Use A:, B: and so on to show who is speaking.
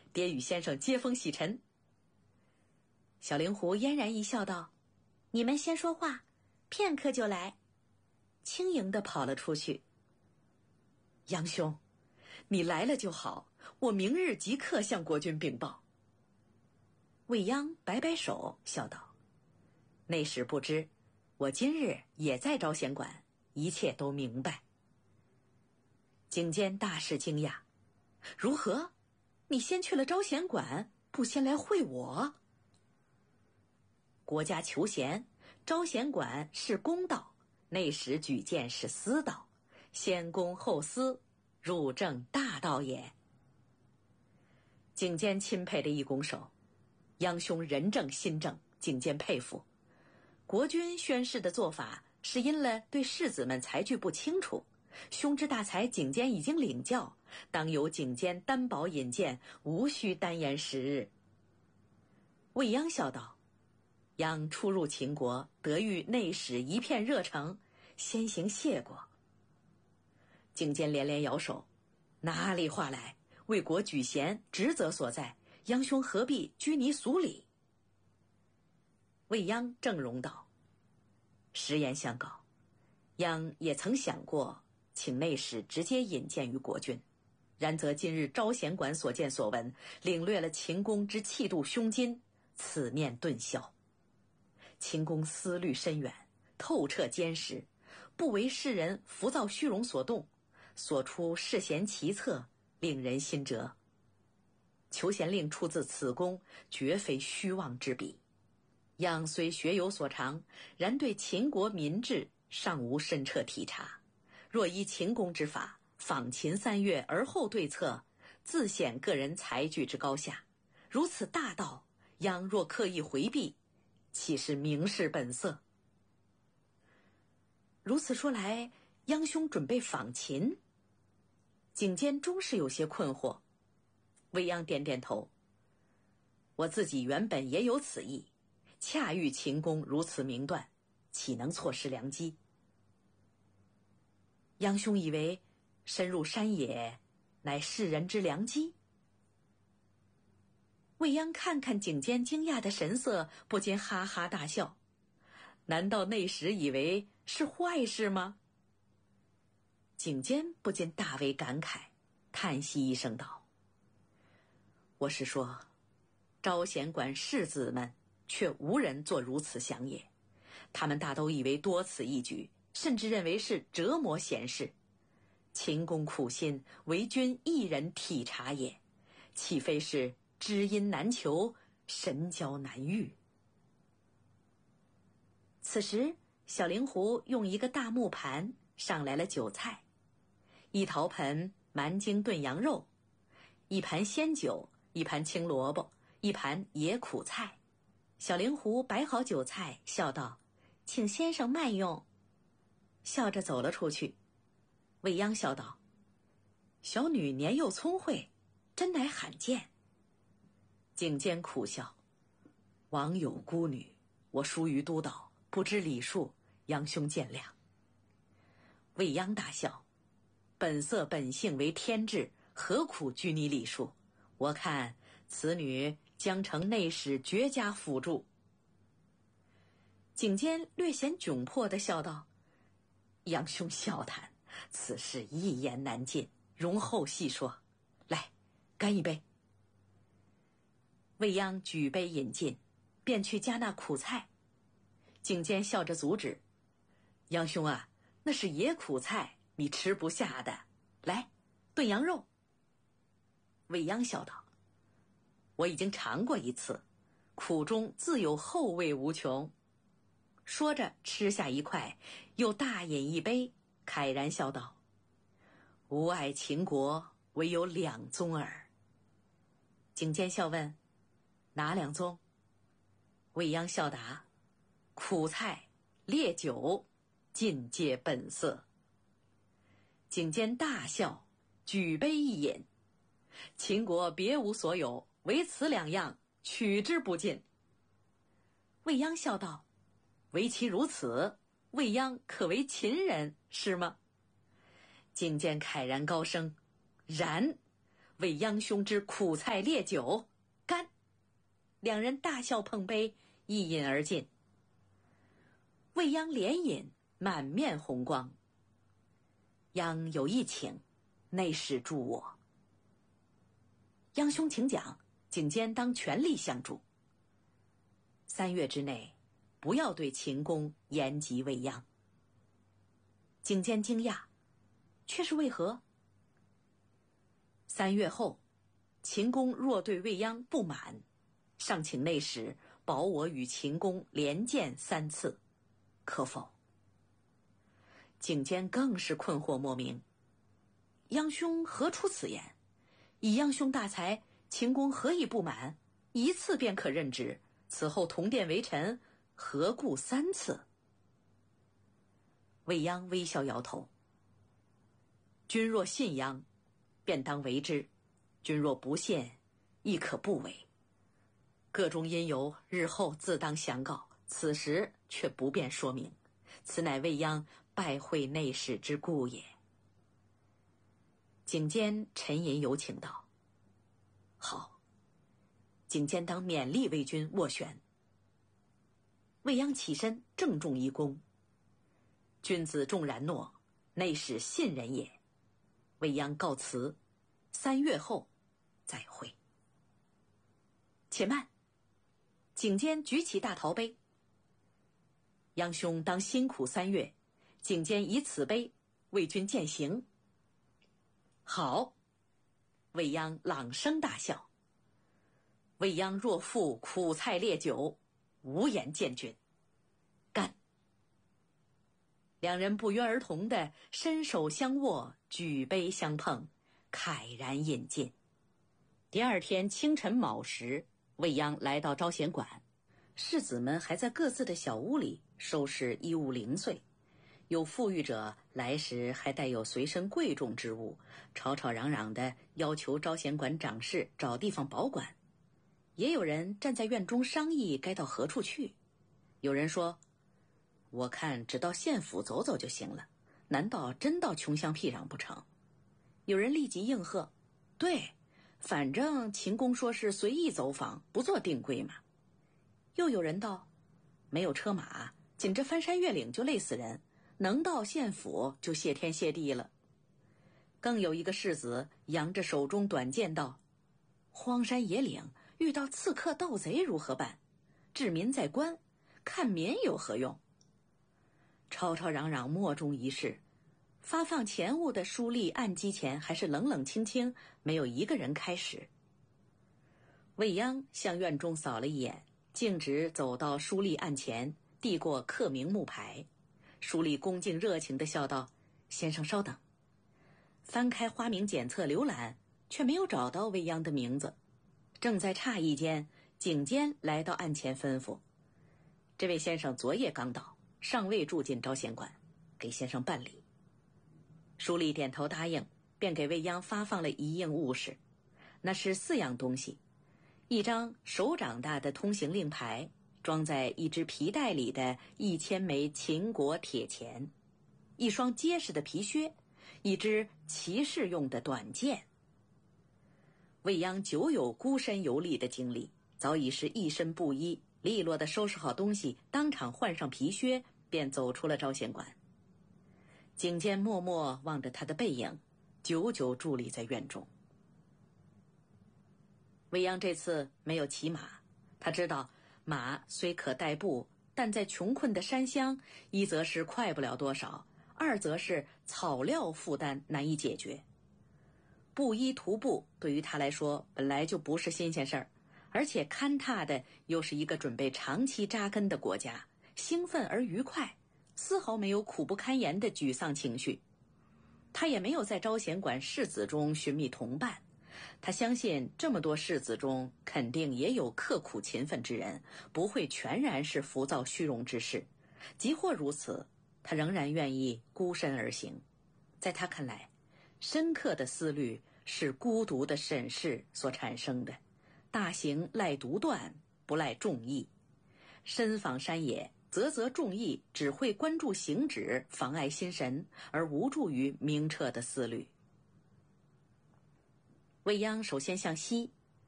A: 爹与先生接风洗尘。小灵狐嫣然一笑道：你们先说话，片刻就来。轻盈地跑了出去。杨兄，你来了就好，我明日即刻向国君禀报。未央摆摆手笑道：内史不知，我今日也在招贤馆，一切都明白。景监大是惊讶：如何？你先去了招贤馆，不先来会我？国家求贤，招贤馆是公道，内史举荐是私道，先公后私，入正大道也。景监钦佩的一拱手：央兄人正心正，景监佩服。国君宣誓的做法是因了对士子们才具不清楚，兄之大才景监已经领教，当由景监担保引荐，无需单言时日。未央笑道：央初入秦国，得遇内史一片热诚，先行谢过。景监连连摇手：哪里话来，为国举贤，职责所在，央兄何必拘泥俗礼？未央正容道：实言相告，央也曾想过请内史直接引荐于国君，然则今日招贤馆所见所闻，领略了秦公之气度胸襟，此念顿消。秦公思虑深远，透彻坚实，不为世人浮躁虚荣所动，所出世贤奇策，令人心折。求贤令出自此公，绝非虚妄之笔。央虽学有所长，然对秦国民志尚无深彻体察。若依秦公之法，访秦3月而后对策，自显个人才具之高下。如此大道，央若刻意回避，岂是明示本色？如此说来，央兄准备访秦？景监终是有些困惑。未央点点头：我自己原本也有此意，恰遇秦公如此明断，岂能错失良机？央兄以为深入山野乃世人之良机？未央看看景监惊讶的神色，不禁哈哈大笑。难道内史以为是坏事吗？景监不禁大为感慨，叹息一声道：我是说，招贤馆士子们却无人做如此想也，他们大都以为多此一举，甚至认为是折磨贤士。秦公苦心，为君一人体察也，岂非是知音难求，神交难遇？此时小灵狐用一个大木盘上来了酒菜，一陶盆蛮荆炖羊肉，一盘鲜酒，一盘青萝卜，一盘野苦菜。小灵狐摆好酒菜，笑道：请先生慢用。笑着走了出去。未央笑道：小女年幼聪慧，真乃罕见。景监苦笑：王有孤女，我疏于督导，不知礼数，央兄见谅。未央大笑：本色本性为天志，何苦拘泥礼数？我看此女将成内史绝佳辅助。景监略显窘迫地笑道：央兄笑谈，此事一言难尽，容后细说。来，干一杯。未央举杯饮尽，便去夹那苦菜。景监笑着阻止：央兄啊，那是野苦菜，你吃不下的。来，炖羊肉。未央笑道：我已经尝过一次，苦中自有后味无穷。说着吃下一块，又大饮一杯，慨然笑道：吾爱秦国，唯有2宗耳。景监笑问：哪2宗？未央笑答：苦菜、烈酒，尽皆本色。景监大笑，举杯一饮：秦国别无所有，唯此2样，取之不尽。未央笑道：唯其如此，未央可为秦人，是吗？景监慨然高声：然， 为央兄之苦菜烈酒，干！两人大笑碰杯，一饮而尽。未央连饮，满面红光。央有一请，内使助我。央兄请讲，景监当全力相助。3月之内，不要对秦公言及未央。景监惊讶，却是为何？3月后，秦公若对未央不满，尚请内使保我与秦公连见3次，可否？景监更是困惑莫名，央兄何出此言？以央兄大才，秦公何以不满？一次便可任职，此后同殿为臣，何故3次？未央微笑摇头。君若信央，便当为之；君若不信，亦可不为。各中因由，日后自当详告，此时却不便说明。此乃未央拜会内史之故也。景监沉吟有请道：好，景监当勉励为君斡旋。未央起身郑重一躬：君子重然诺，内史信人也。未央告辞，3月后再会。且慢！景监举起大陶杯，央兄当辛苦3月，景监以此杯为君饯行。好！未央朗声大笑。未央若负苦菜烈酒，无颜见君。干！两人不约而同地伸手相握，举杯相碰，慨然饮尽。第2天清晨卯时，未央来到招贤馆，士子们还在各自的小屋里收拾衣物零碎，有富裕者来时还带有随身贵重之物，吵吵嚷嚷地要求招贤馆掌事找地方保管。也有人站在院中商议该到何处去。有人说，我看只到县府走走就行了，难道真到穷乡僻壤不成？有人立即应和，对，反正秦公说是随意走访，不做定规嘛。又有人道，没有车马，仅这翻山越岭就累死人，能到县府就谢天谢地了。更有一个士子扬着手中短剑道，荒山野岭遇到刺客盗贼如何办？治民在官，看民有何用？吵吵嚷嚷莫衷一是，发放钱物的书吏案机前还是冷冷清清，没有一个人开始。未央向院中扫了一眼，径直走到书吏案前，递过刻名木牌。书吏恭敬热情地笑道，先生稍等。翻开花名检册浏览，却没有找到未央的名字。正在诧异间，景监来到案前吩咐，这位先生昨夜刚到，尚未住进招贤馆，给先生办理。书吏点头答应，便给未央发放了一应物事，那是4样东西：一张手掌大的通行令牌，装在一只皮袋里的1000枚秦国铁钱，一双结实的皮靴，一支骑士用的短剑。未央久有孤身游历的经历，早已是一身布衣，利落地收拾好东西，当场换上皮靴，便走出了招贤馆。景监默默望着他的背影，久久伫立在院中。未央这次没有骑马，他知道马虽可代步，但在穷困的山乡，一则是快不了多少，二则是草料负担难以解决。布衣徒步对于他来说本来就不是新鲜事儿，而且勘踏的又是一个准备长期扎根的国家，兴奋而愉快，丝毫没有苦不堪言的沮丧情绪。他也没有在招贤馆士子中寻觅同伴，他相信这么多士子中肯定也有刻苦勤奋之人，不会全然是浮躁虚荣之士。即或如此，他仍然愿意孤身而行。在他看来，深刻的思虑是孤独的审视所产生的，大行赖独断，不赖众议。深访山野，啧啧众议，只会关注行止，妨碍心神，而无助于明澈的思虑。 未央首先向西，